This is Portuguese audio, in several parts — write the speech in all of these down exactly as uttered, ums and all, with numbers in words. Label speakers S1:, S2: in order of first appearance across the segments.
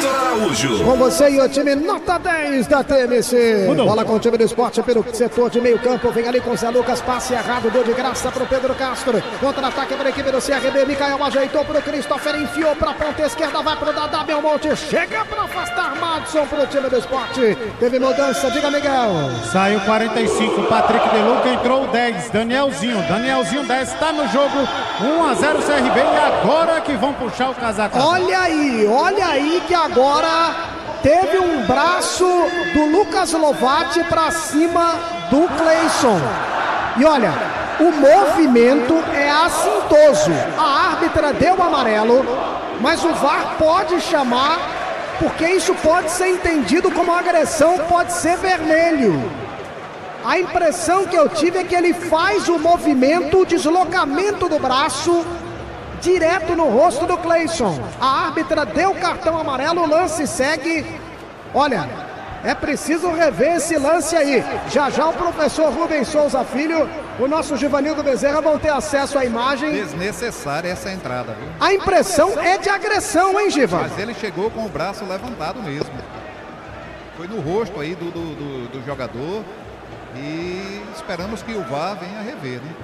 S1: Vitor Araújo.
S2: Com você e o time nota dez da T M C. Mudou. Bola com o time do esporte pelo setor de meio campo. Vem ali com o Zé Lucas. Passe errado. Deu de graça para o Pedro Castro. Contra-ataque para a equipe do C R B. Micael ajeitou para o Christopher. Enfiou para a ponta esquerda. Vai para o Dadá Belmonte. Chega para afastar Madison para o time do esporte. Teve mudança. Diga, Miguel.
S3: Saiu quarenta e cinco. Patrick De Luca. Entrou o dez. Danielzinho. Danielzinho dez. Está no jogo. um a zero C R B. E agora que vão puxar o casaco.
S2: Olha aí. Olha aí que agora teve um braço do Lucas Lovati para cima do Cleison. E olha, o movimento é assintoso. A árbitra deu amarelo, mas o V A R pode chamar, porque isso pode ser entendido como agressão, pode ser vermelho. A impressão que eu tive é que ele faz o movimento, o deslocamento do braço direto no rosto do Cleison. A árbitra deu cartão amarelo, o lance segue. Olha, é preciso rever esse lance aí. Já já o professor Rubens Souza Filho, o nosso Givanildo Bezerra vão ter acesso à imagem.
S4: Desnecessária essa entrada, viu?
S2: A impressão é de agressão, hein, Giva?
S4: Mas ele chegou com o braço levantado mesmo. Foi no rosto aí do, do, do, do jogador. E esperamos que o V A R venha rever, né?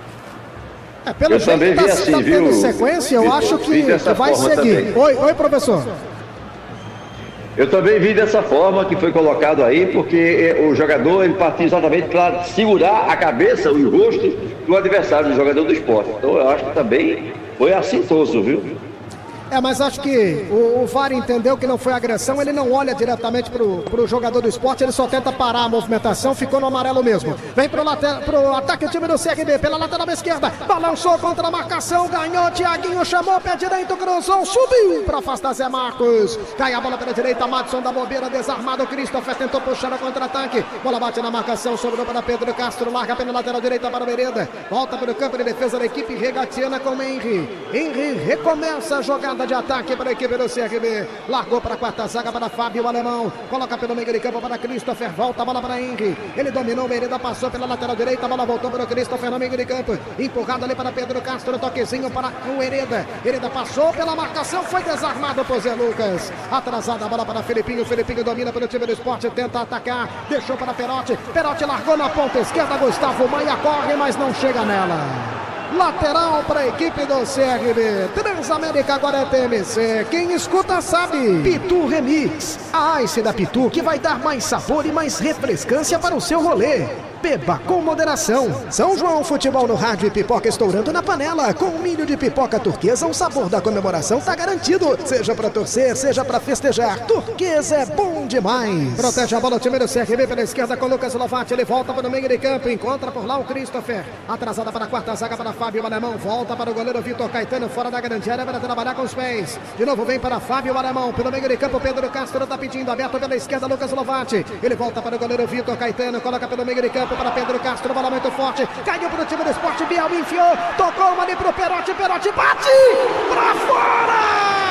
S2: É, pelo
S5: eu
S2: jeito
S5: também
S2: tá,
S5: vi assim,
S2: tá
S5: viu,
S2: tendo sequência, eu
S5: Vitor,
S2: acho que, que vai seguir. Oi, oi, professor.
S5: Eu também vi dessa forma que foi colocado aí, porque o jogador ele partiu exatamente para segurar a cabeça, o rosto do adversário, do jogador do esporte. Então eu acho que também foi assintoso, viu?
S2: É, mas acho que o, o V A R entendeu que não foi agressão, ele não olha diretamente pro, pro jogador do esporte, ele só tenta parar a movimentação, ficou no amarelo mesmo. Vem pro, later, pro ataque o time do C R B, pela lateral esquerda, balançou contra a marcação, ganhou, Thiaguinho chamou, pé direito, cruzou, subiu pra afastar Zé Marcos. Cai a bola pela direita, Madison da bobeira, desarmado, Christopher tentou puxar a contra-ataque, bola bate na marcação, sobrou para Pedro Castro, larga pela lateral direita para o Vereda, volta para o campo de defesa da equipe regatiana com Henry. Henry recomeça a jogada de ataque para a equipe do C R B, largou para a quarta zaga para Fábio Alemão, coloca pelo meio de campo para Christopher, volta a bola para Henry, ele dominou, Merida passou pela lateral direita, a bola voltou para o Christopher no meio de campo, empurrado ali para Pedro Castro, toquezinho para o Hereda, Hereda passou pela marcação, foi desarmado por Zé Lucas, atrasada a bola para Felipinho, Felipinho domina pelo time do esporte, tenta atacar, deixou para Perotti, Perotti largou na ponta esquerda, Gustavo Maia corre, mas não chega nela. Lateral para a equipe do C R B. Transamérica agora é T M C. Quem escuta sabe. Pitu Remix. A Ice da Pitu que vai dar mais sabor e mais refrescância para o seu rolê. Beba com moderação. São João Futebol no rádio e pipoca estourando na panela. Com milho de pipoca turquesa, o sabor da comemoração tá garantido. Seja pra torcer, seja pra festejar. Turquesa é bom demais. Protege a bola o time do C R B pela esquerda com Lucas Lovati. Ele volta para o meio de campo. Encontra por lá o Christopher. Atrasada para a quarta zaga para Fábio Alemão. Volta para o goleiro Vitor Caetano. Fora da grande área para trabalhar com os pés. De novo vem para Fábio Alemão. Pelo meio de campo, Pedro Castro tá pedindo. Aberto pela esquerda, Lucas Lovati. Ele volta para o goleiro Vitor Caetano. Coloca pelo meio de campo para Pedro Castro, bola muito forte, caiu para o time do esporte, Biel enfiou, tocou uma ali pro Perotti, Perotti bate pra fora!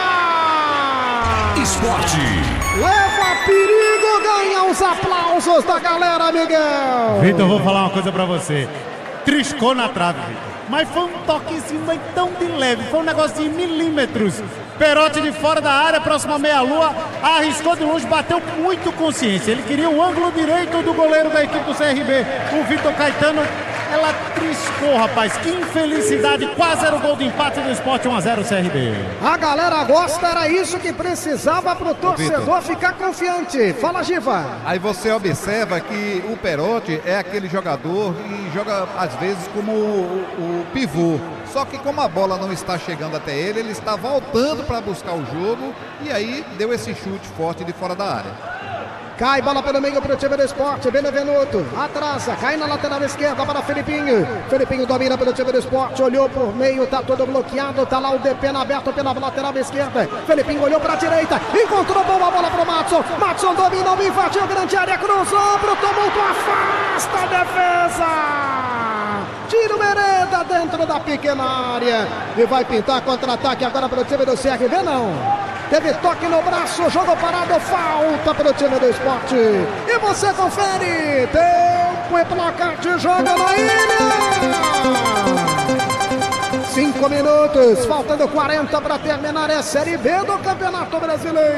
S1: Esporte.
S2: Leva perigo, ganha os aplausos da galera, Miguel.
S3: Vitor, vou falar uma coisa pra você. Triscou na trave, Vitor. Mas foi um toquezinho tão de leve, foi um negócio de milímetros. Perotti de fora da área, próxima meia-lua, arriscou de longe, bateu com muito consciência. Ele queria o ângulo direito do goleiro da equipe do C R B, o Vitor Caetano. Ela triscou, rapaz, que infelicidade, quase era o gol de empate do Sport, um a zero C R B.
S2: A galera gosta, era isso que precisava pro torcedor ficar confiante. Fala, Giva.
S4: Aí você observa que o Perotti é aquele jogador que joga às vezes como o, o pivô. Só que como a bola não está chegando até ele, ele está voltando para buscar o jogo e aí deu esse chute forte de fora da área.
S2: Cai bola pelo meio para o time do esporte, Benevenuto, atrasa, cai na lateral esquerda para Felipinho, Felipinho domina pelo time do esporte, olhou por meio, tá todo bloqueado, tá lá o D P aberto pela lateral esquerda, Felipinho olhou para a direita, encontrou boa bola para o Madison, Madison dominou, invadiu grande área, cruzou pro tumulto, afasta a defesa, tira o Mereda dentro da pequena área, e vai pintar contra-ataque agora para o time do C R B, não. Teve toque no braço, jogo parado, falta para o time do esporte. E você confere, tempo e placar de jogo na ilha. Cinco minutos, faltando quarenta para terminar a Série B do Campeonato Brasileiro.